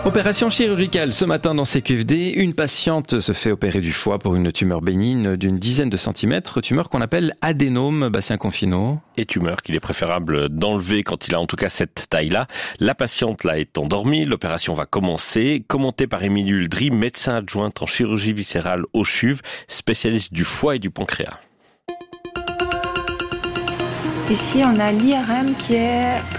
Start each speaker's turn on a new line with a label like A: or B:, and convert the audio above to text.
A: Opération chirurgicale ce matin dans CQFD. Une patiente se fait opérer du foie pour une tumeur bénigne d'une dizaine de centimètres, tumeur qu'on appelle adénome. Bastien Confino.
B: Et tumeur qu'il est préférable d'enlever quand il a en tout cas cette taille-là. La patiente là est endormie, l'opération va commencer. Commentée par Émilie Uldry, médecin adjointe en chirurgie viscérale au CHUV, spécialiste du foie et du pancréas.
C: Ici, on a l'IRM qui est